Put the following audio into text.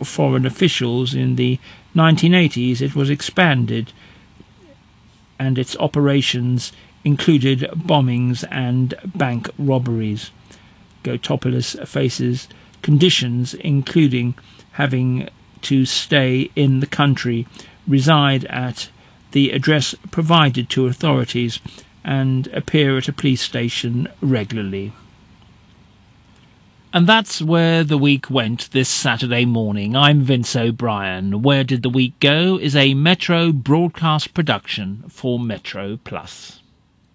foreign officials. In the 1980s it was expanded, and its operations included bombings and bank robberies. Gotopoulos faces conditions including having to stay in the country, reside at the address provided to authorities, and appear at a police station regularly. And that's where the week went this Saturday morning. I'm Vince O'Brien. Where Did the Week Go is a Metro broadcast production for Metro Plus.